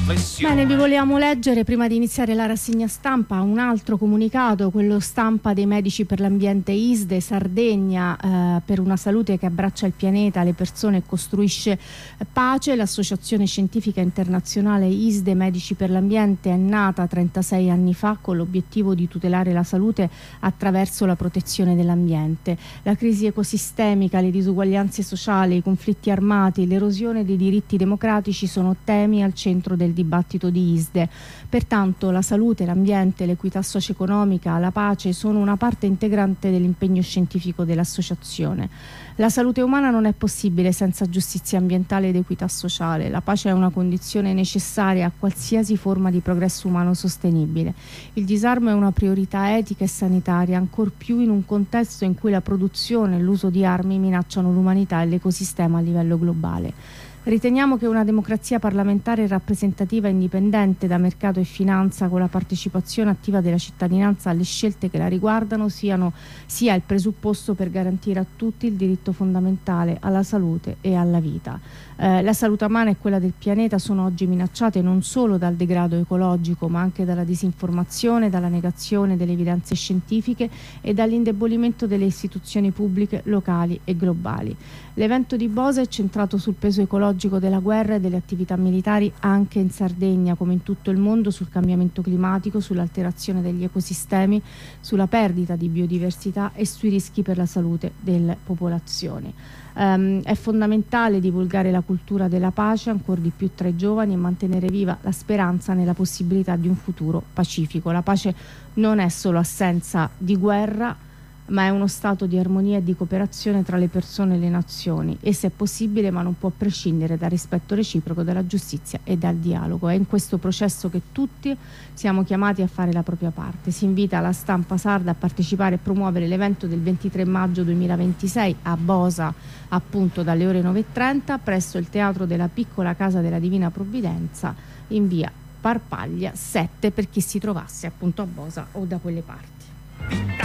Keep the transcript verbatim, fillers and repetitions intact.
riflessione. Bene, vi volevamo leggere prima di iniziare la rassegna stampa un altro comunicato, quello stampa dei Medici per l'Ambiente I S D E Sardegna, eh, per una salute che abbraccia il pianeta, le persone e costruisce pace. L'associazione scientifica internazionale I S D E Medici per l'Ambiente è nata trentasei anni fa con l'obiettivo di tutelare la salute attraverso la protezione dell'ambiente. La crisi ecosistemica, le disuguaglianze sociali, i conflitti armati, l'erosione dei diritti democratici sono temi al centro del dibattito di I S D E. Pertanto la salute, l'ambiente, l'equità socio-economica, la pace sono una parte integrante dell'impegno scientifico dell'associazione. La salute umana non è possibile senza giustizia ambientale ed equità sociale. La pace è una condizione necessaria a qualsiasi forma di progresso umano sostenibile. Il disarmo è una priorità etica e sanitaria, ancor più in un contesto in cui la produzione e l'uso di armi minacciano l'umanità e l'ecosistema a livello globale. Riteniamo che una democrazia parlamentare rappresentativa e indipendente da mercato e finanza, con la partecipazione attiva della cittadinanza alle scelte che la riguardano, siano, sia il presupposto per garantire a tutti il diritto fondamentale alla salute e alla vita. Eh, la salute umana e quella del pianeta sono oggi minacciate non solo dal degrado ecologico, ma anche dalla disinformazione, dalla negazione delle evidenze scientifiche e dall'indebolimento delle istituzioni pubbliche locali e globali. L'evento di Bosa è centrato sul peso ecologico della guerra e delle attività militari anche in Sardegna, come in tutto il mondo, sul cambiamento climatico, sull'alterazione degli ecosistemi, sulla perdita di biodiversità e sui rischi per la salute delle popolazioni. Um, è fondamentale divulgare la cultura della pace ancor di più tra i giovani e mantenere viva la speranza nella possibilità di un futuro pacifico. La pace non è solo assenza di guerra, ma è uno stato di armonia e di cooperazione tra le persone e le nazioni. Essa è possibile, ma non può prescindere dal rispetto reciproco, dalla giustizia e dal dialogo. È in questo processo che tutti siamo chiamati a fare la propria parte. Si invita la stampa sarda a partecipare e promuovere l'evento del ventitré maggio duemilaventisei a Bosa, appunto dalle ore nove e trenta, presso il Teatro della Piccola Casa della Divina Provvidenza, in via Parpaglia sette, per chi si trovasse appunto a Bosa o da quelle parti.